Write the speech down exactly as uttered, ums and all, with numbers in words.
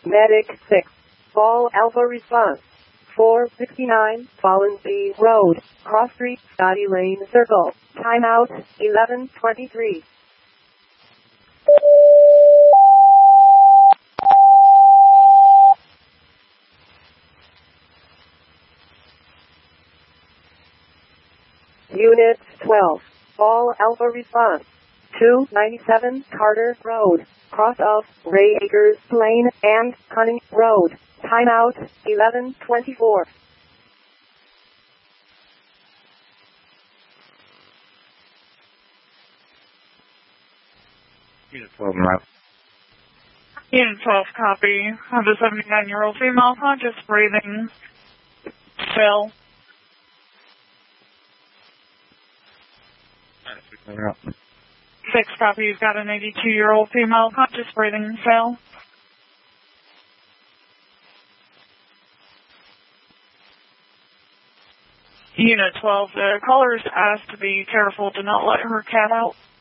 Medic six. All Alpha response. four sixty-nine Follansbee Road, Cross Street, Scotty Lane Circle. Timeout, eleven twenty-three. Unit twelve. All Alpha response. two ninety-seven Carter Road, cross of Ray Acres Lane and Cunning Road. Timeout, eleven twenty-four. Unit twelve, route. Unit twelve, copy. Have a seventy-nine-year-old female conscious breathing. Phil. Route. Six, copy. You've got an eighty-two-year-old female conscious breathing. Phil. Unit twelve, the caller is asked to be careful to not let her cat out.